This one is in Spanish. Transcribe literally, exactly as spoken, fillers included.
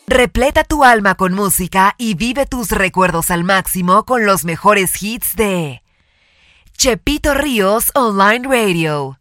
Repleta tu alma con música y vive tus recuerdos al máximo con los mejores hits de Chepito Ríos Online Radio.